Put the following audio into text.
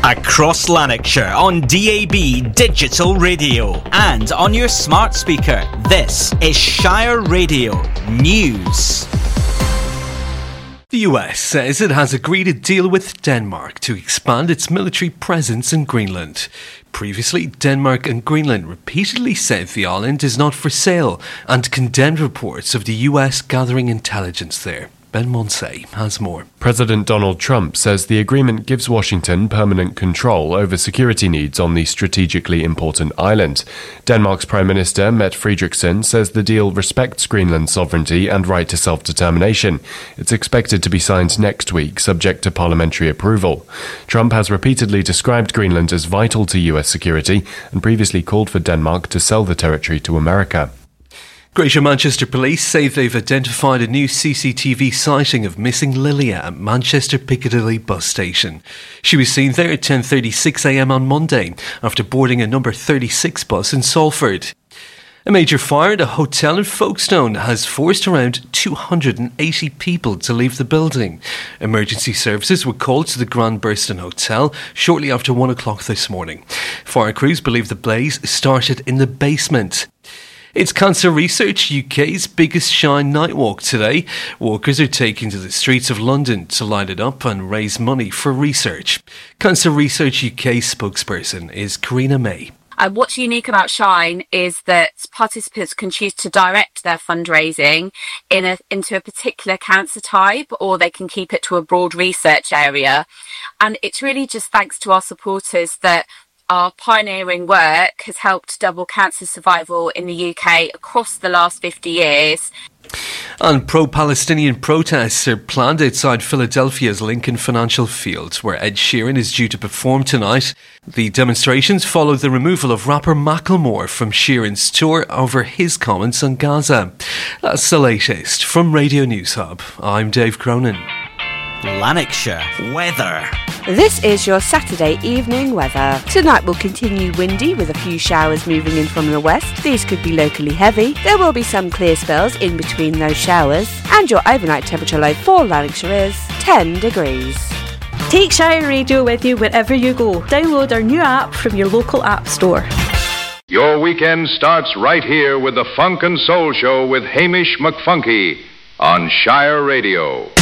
Across Lanarkshire on DAB Digital Radio and on your smart speaker. This is Shire Radio News. The US says it has agreed a deal with Denmark to expand its military presence in Greenland. Previously, Denmark and Greenland repeatedly said the island is not for sale and condemned reports of the US gathering intelligence there. Ben Monsey has more. President Donald Trump says the agreement gives Washington permanent control over security needs on the strategically important island. Denmark's Prime Minister Mette Frederiksen says the deal respects Greenland's sovereignty and right to self-determination. It's expected to be signed next week, subject to parliamentary approval. Trump has repeatedly described Greenland as vital to US security and previously called for Denmark to sell the territory to America. Greater Manchester Police say they've identified a new CCTV sighting of missing Lilia at Manchester Piccadilly bus station. She was seen there at 10:36am on Monday after boarding a number 36 bus in Salford. A major fire at a hotel in Folkestone has forced around 280 people to leave the building. Emergency services were called to the Grand Burston Hotel shortly after 1 o'clock this morning. Fire crews believe the blaze started in the basement. It's Cancer Research UK's biggest Shine Night Walk today. Walkers are taking to the streets of London to light it up and raise money for research. Cancer Research UK spokesperson is Karina May. What's unique about Shine is that participants can choose to direct their fundraising into a particular cancer type, or they can keep it to a broad research area. And it's really just thanks to our supporters that our pioneering work has helped double cancer survival in the UK across the last 50 years. And pro-Palestinian protests are planned outside Philadelphia's Lincoln Financial Field, where Ed Sheeran is due to perform tonight. The demonstrations follow the removal of rapper Macklemore from Sheeran's tour over his comments on Gaza. That's the latest from Radio News Hub. I'm Dave Cronin. Lanarkshire weather. This is your Saturday evening weather. Tonight will continue windy with a few showers moving in from the west. These could be locally heavy. There will be some clear spells in between those showers. And your overnight temperature low for Lanarkshire is 10 degrees. Take Shire Radio with you wherever you go. Download our new app from your local app store. Your weekend starts right here with the Funk and Soul Show with Hamish McFunky on Shire Radio.